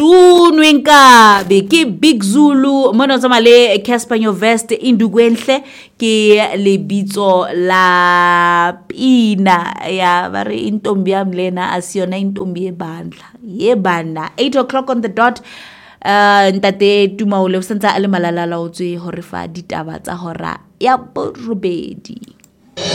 hlunwe nkabe ke Big Zulu mona tsama le Casper Nyovest Indukwenhle ke lebitso la Pina ya bare intombi yam lena asiyona intombi yebandla 8 o'clock on the dot. Ntate Tumaole o sentse a le malala laotswe hore fa ditaba tsa hora ya borobedi.